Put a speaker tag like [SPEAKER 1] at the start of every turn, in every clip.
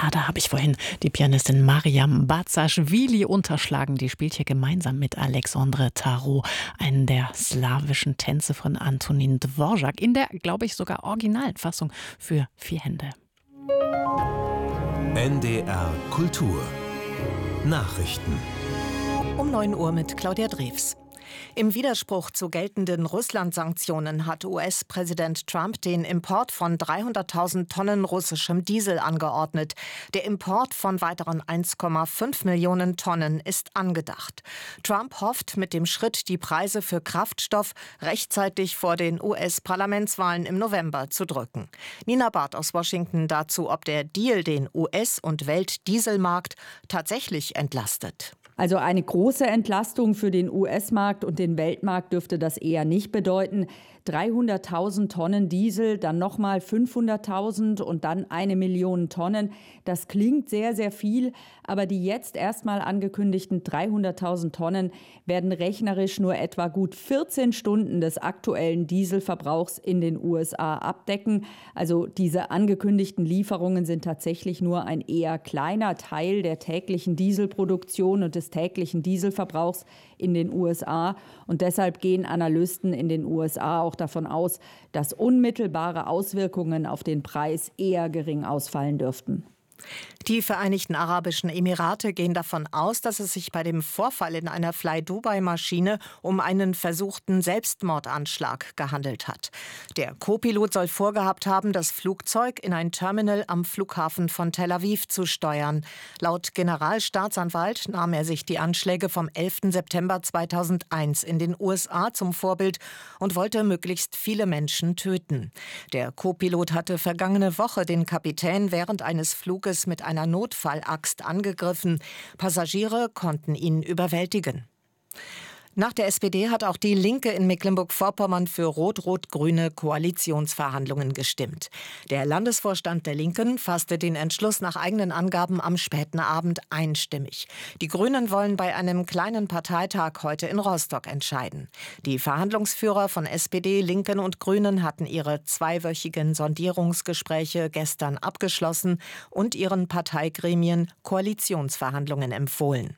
[SPEAKER 1] Da habe ich vorhin die Pianistin Mariam Bazaschwili unterschlagen. Die spielt hier gemeinsam mit Alexandre Tarot, einen der slawischen Tänze von Antonin Dvorak, in der, glaube ich, sogar originalen Fassung für 4 Hände.
[SPEAKER 2] NDR Kultur Nachrichten
[SPEAKER 3] um 9 Uhr mit Claudia Drews. Im Widerspruch zu geltenden Russland-Sanktionen hat US-Präsident Trump den Import von 300.000 Tonnen russischem Diesel angeordnet. Der Import von weiteren 1,5 Millionen Tonnen ist angedacht. Trump hofft, mit dem Schritt die Preise für Kraftstoff rechtzeitig vor den US-Parlamentswahlen im November zu drücken. Nina Barth aus Washington dazu, ob der Deal den US- und Weltdieselmarkt tatsächlich entlastet.
[SPEAKER 4] Also eine große Entlastung für den US-Markt und den Weltmarkt dürfte das eher nicht bedeuten. 300.000 Tonnen Diesel, dann nochmal 500.000 und dann 1 Million Tonnen. Das klingt sehr, sehr viel, aber die jetzt erstmal angekündigten 300.000 Tonnen werden rechnerisch nur etwa gut 14 Stunden des aktuellen Dieselverbrauchs in den USA abdecken. Also diese angekündigten Lieferungen sind tatsächlich nur ein eher kleiner Teil der täglichen Dieselproduktion und des täglichen Dieselverbrauchs in den USA. Und deshalb gehen Analysten in den USA auch davon aus, dass unmittelbare Auswirkungen auf den Preis eher gering ausfallen dürften.
[SPEAKER 3] Die Vereinigten Arabischen Emirate gehen davon aus, dass es sich bei dem Vorfall in einer Fly-Dubai-Maschine um einen versuchten Selbstmordanschlag gehandelt hat. Der Co-Pilot soll vorgehabt haben, das Flugzeug in ein Terminal am Flughafen von Tel Aviv zu steuern. Laut Generalstaatsanwalt nahm er sich die Anschläge vom 11. September 2001 in den USA zum Vorbild und wollte möglichst viele Menschen töten. Der Co-Pilot hatte vergangene Woche den Kapitän während eines Fluges mit einer Notfallaxt angegriffen. Passagiere konnten ihn überwältigen. Nach der SPD hat auch die Linke in Mecklenburg-Vorpommern für rot-rot-grüne Koalitionsverhandlungen gestimmt. Der Landesvorstand der Linken fasste den Entschluss nach eigenen Angaben am späten Abend einstimmig. Die Grünen wollen bei einem kleinen Parteitag heute in Rostock entscheiden. Die Verhandlungsführer von SPD, Linken und Grünen hatten ihre 2-wöchigen Sondierungsgespräche gestern abgeschlossen und ihren Parteigremien Koalitionsverhandlungen empfohlen.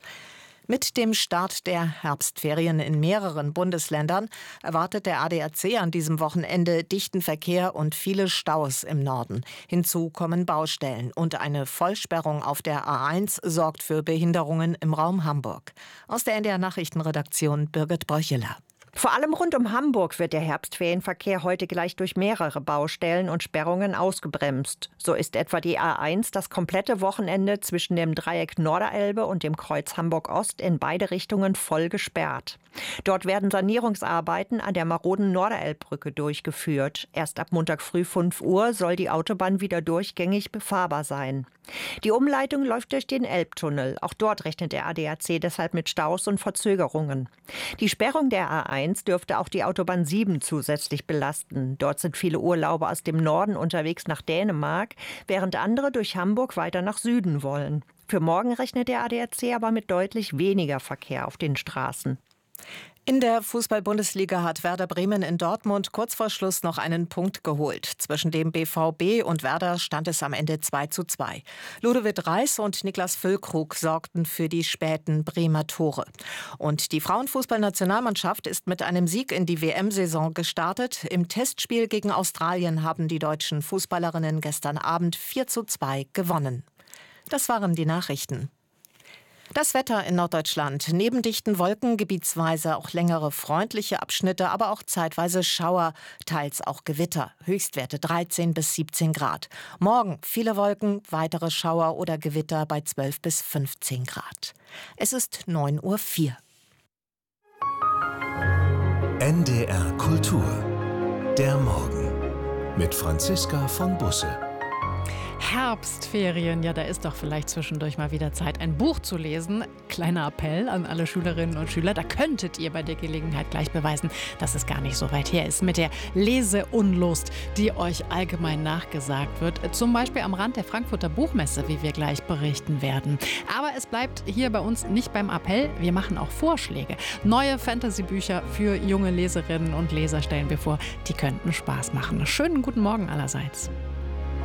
[SPEAKER 3] Mit dem Start der Herbstferien in mehreren Bundesländern erwartet der ADAC an diesem Wochenende dichten Verkehr und viele Staus im Norden. Hinzu kommen Baustellen und eine Vollsperrung auf der A1 sorgt für Behinderungen im Raum Hamburg. Aus der NDR Nachrichtenredaktion Birgit Bröcheler.
[SPEAKER 5] Vor allem rund um Hamburg wird der Herbstferienverkehr heute gleich durch mehrere Baustellen und Sperrungen ausgebremst. So ist etwa die A1 das komplette Wochenende zwischen dem Dreieck Norderelbe und dem Kreuz Hamburg-Ost in beide Richtungen voll gesperrt. Dort werden Sanierungsarbeiten an der maroden Norderelbbrücke durchgeführt. Erst ab Montag früh 5 Uhr soll die Autobahn wieder durchgängig befahrbar sein. Die Umleitung läuft durch den Elbtunnel. Auch dort rechnet der ADAC deshalb mit Staus und Verzögerungen. Die Sperrung der A1 dürfte auch die Autobahn 7 zusätzlich belasten. Dort sind viele Urlauber aus dem Norden unterwegs nach Dänemark, während andere durch Hamburg weiter nach Süden wollen. Für morgen rechnet der ADAC aber mit deutlich weniger Verkehr auf den Straßen.
[SPEAKER 3] In der Fußball-Bundesliga hat Werder Bremen in Dortmund kurz vor Schluss noch einen Punkt geholt. Zwischen dem BVB und Werder stand es am Ende 2:2. Ludovic Reis und Niklas Füllkrug sorgten für die späten Bremer Tore. Und die Frauenfußballnationalmannschaft ist mit einem Sieg in die WM-Saison gestartet. Im Testspiel gegen Australien haben die deutschen Fußballerinnen gestern Abend 4:2 gewonnen. Das waren die Nachrichten. Das Wetter in Norddeutschland. Neben dichten Wolken gebietsweise auch längere freundliche Abschnitte, aber auch zeitweise Schauer, teils auch Gewitter. Höchstwerte 13 bis 17 Grad. Morgen viele Wolken, weitere Schauer oder Gewitter bei 12 bis 15 Grad. Es ist 9:04 Uhr.
[SPEAKER 2] NDR Kultur. Der Morgen. Mit Franziska von Busse.
[SPEAKER 1] Herbstferien, ja, da ist doch vielleicht zwischendurch mal wieder Zeit, ein Buch zu lesen. Kleiner Appell an alle Schülerinnen und Schüler, da könntet ihr bei der Gelegenheit gleich beweisen, dass es gar nicht so weit her ist mit der Leseunlust, die euch allgemein nachgesagt wird. Zum Beispiel am Rand der Frankfurter Buchmesse, wie wir gleich berichten werden. Aber es bleibt hier bei uns nicht beim Appell, wir machen auch Vorschläge. Neue Fantasy-Bücher für junge Leserinnen und Leser stellen wir vor, die könnten Spaß machen. Schönen guten Morgen allerseits.